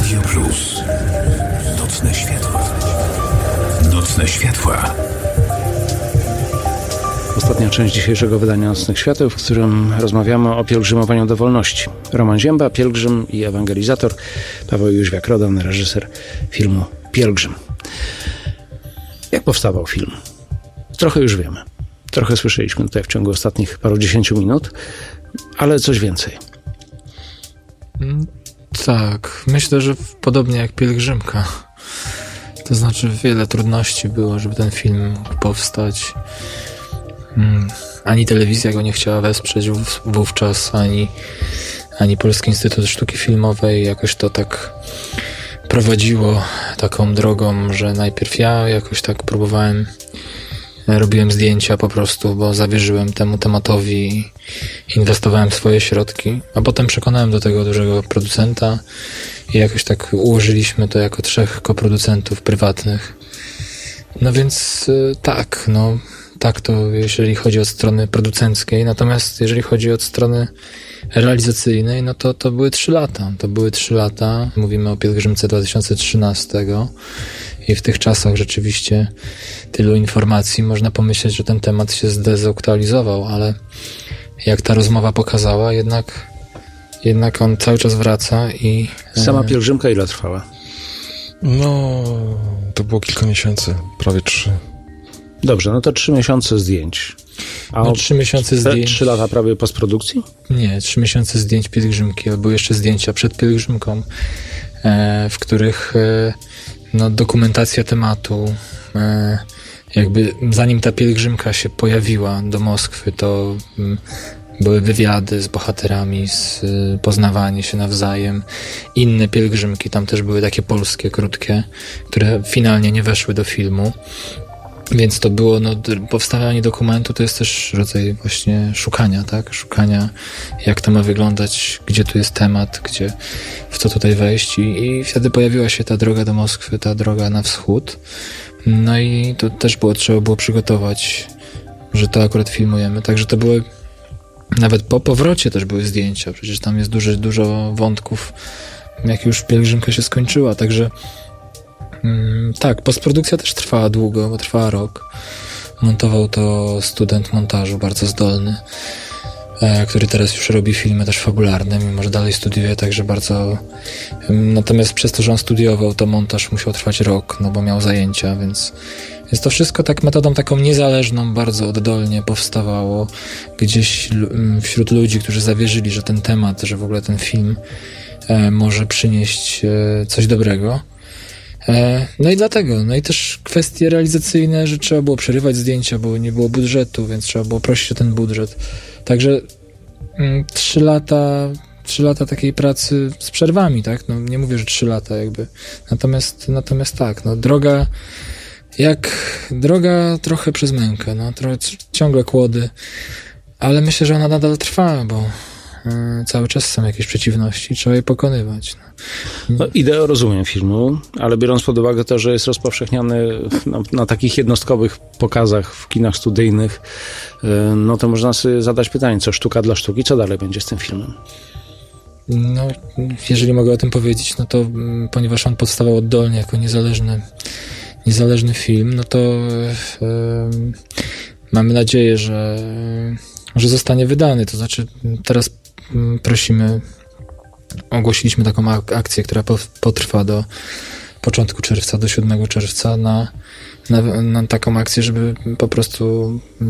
Radio Plus. Nocne światła. Nocne światła. Ostatnia część dzisiejszego wydania Nocnych Świateł, w którym rozmawiamy o pielgrzymowaniu do wolności. Roman Zięba, pielgrzym i ewangelizator. Paweł Jóźwiak-Rodan, reżyser filmu Pielgrzym. Jak powstawał film? Trochę już wiemy. Trochę słyszeliśmy tutaj w ciągu ostatnich parudziesięciu minut, ale coś więcej. Tak, myślę, że podobnie jak Pielgrzymka. To znaczy wiele trudności było, żeby ten film mógł powstać. Ani telewizja go nie chciała wesprzeć wówczas, ani Polski Instytut Sztuki Filmowej. Jakoś to tak prowadziło taką drogą, że najpierw ja jakoś tak próbowałem, robiłem zdjęcia po prostu, bo zawierzyłem temu tematowi, inwestowałem swoje środki, a potem przekonałem do tego dużego producenta i jakoś tak ułożyliśmy to jako 3 koproducentów prywatnych. No więc tak to jeżeli chodzi od strony producenckiej, natomiast jeżeli chodzi od strony realizacyjnej, no to były 3 lata. To były 3 lata. Mówimy o Pielgrzymce 2013 i w tych czasach rzeczywiście tylu informacji. Można pomyśleć, że ten temat się zdezaktualizował, ale jak ta rozmowa pokazała, jednak on cały czas wraca i... Sama pielgrzymka ile trwała? No, to było kilka miesięcy, prawie 3. Dobrze, no to 3 miesiące zdjęć. A 3 miesiące zdjęć... 3 lata prawie postprodukcji? Nie, 3 miesiące zdjęć Pielgrzymki, ale były jeszcze zdjęcia przed Pielgrzymką, w których dokumentacja tematu, jakby zanim ta pielgrzymka się pojawiła do Moskwy, to były wywiady z bohaterami, poznawanie się nawzajem. Inne pielgrzymki, tam też były takie polskie, krótkie, które finalnie nie weszły do filmu. Więc to było, powstawanie dokumentu to jest też rodzaj właśnie szukania, tak? Szukania, jak to ma wyglądać, gdzie tu jest temat, w co tutaj wejść i wtedy pojawiła się ta droga do Moskwy, ta droga na wschód. No i to też trzeba było przygotować, że to akurat filmujemy. Także to były, nawet po powrocie też były zdjęcia, przecież tam jest dużo wątków, jak już pielgrzymka się skończyła, także tak, postprodukcja też trwała długo, bo trwała rok. Montował to student montażu, bardzo zdolny, który teraz już robi filmy też fabularne, mimo że dalej studiuje, także bardzo... Natomiast przez to, że on studiował, to montaż musiał trwać rok, bo miał zajęcia, więc to wszystko tak metodą taką niezależną, bardzo oddolnie powstawało. Gdzieś wśród ludzi, którzy zawierzyli, że ten temat, że w ogóle ten film może przynieść coś dobrego. No i dlatego, no i też kwestie realizacyjne, że trzeba było przerywać zdjęcia, bo nie było budżetu, więc trzeba było prosić o ten budżet. Także 3 lata takiej pracy z przerwami, tak? No nie mówię, że 3 lata jakby. Natomiast tak, droga trochę przez mękę, ciągle kłody, ale myślę, że ona nadal trwa, bo cały czas są jakieś przeciwności, trzeba je pokonywać. Ideę rozumiem filmu, ale biorąc pod uwagę to, że jest rozpowszechniany na takich jednostkowych pokazach w kinach studyjnych, to można sobie zadać pytanie, co sztuka dla sztuki, co dalej będzie z tym filmem? Jeżeli mogę o tym powiedzieć, to ponieważ on powstawał oddolnie jako niezależny film, to mamy nadzieję, że zostanie wydany. To znaczy teraz ogłosiliśmy taką akcję, która potrwa do początku czerwca, do 7 czerwca na taką akcję, żeby po prostu